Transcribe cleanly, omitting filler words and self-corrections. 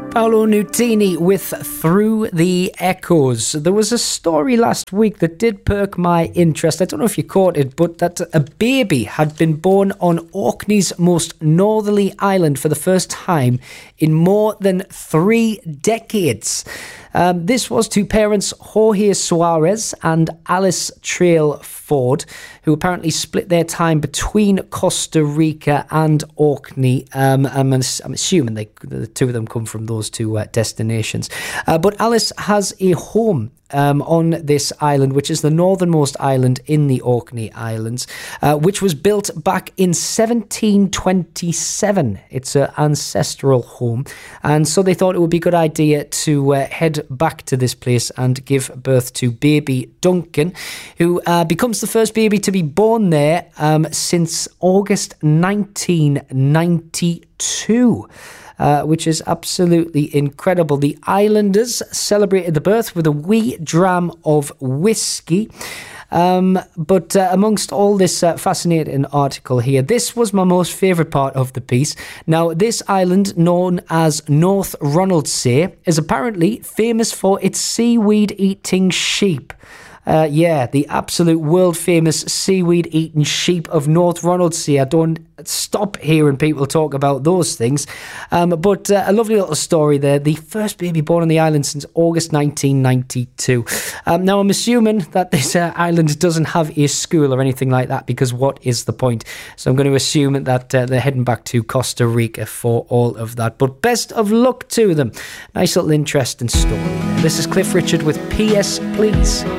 Paolo Nutini with Through the Echoes. There was a story last week that did perk my interest. I don't know if you caught it, but that a baby had been born on Orkney's most northerly island for the first time in more than 3 decades. This was to parents Jorge Suarez and Alice Trail Ford, who apparently split their time between Costa Rica and Orkney. I'm assuming the two of them come from those two destinations. But Alice has a home on this island, which is the northernmost island in the Orkney Islands, which was built back in 1727. It's an ancestral home. And so they thought it would be a good idea to head back to this place and give birth to baby Duncan, who becomes the first baby to be born there since August 1992. Which is absolutely incredible. The islanders celebrated the birth with a wee dram of whiskey. But amongst all this fascinating article here, this was my most favourite part of the piece. Now, this island, known as North Ronaldsay, is apparently famous for its seaweed-eating sheep. The absolute world-famous seaweed-eating sheep of North Ronaldsay. I don't stop hearing people talk about those things. But a lovely little story there. The first baby born on the island since August 1992. Now, I'm assuming that this island doesn't have a school or anything like that, because what is the point? So I'm going to assume that they're heading back to Costa Rica for all of that. But best of luck to them. Nice little interesting story. This is Cliff Richard with PS Please.